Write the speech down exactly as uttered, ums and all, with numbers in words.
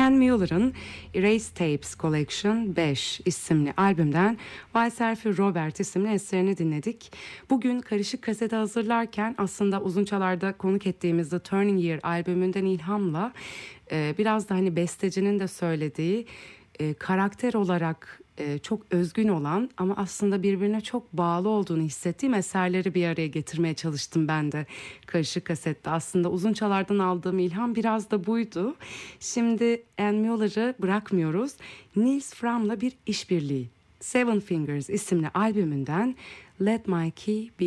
Ann Muller'ın Erase Tapes Collection beş isimli albümden Why Selfie Robert isimli eserini dinledik. Bugün karışık kaseti hazırlarken aslında uzun çalarda konuk ettiğimiz The Turning Year albümünden ilhamla e, biraz da hani bestecinin de söylediği e, karakter olarak e, çok özgün olan ama aslında birbirine çok bağlı olduğunu hissettiğim eserleri bir araya getirmeye çalıştım ben de karışık kasette. Aslında uzun çalardan aldığım ilham biraz da buydu. Şimdi Ann Muller'ı bırakmıyoruz. Nils Fram'la bir işbirliği. Seven Fingers isimli albümünden Let My Key Be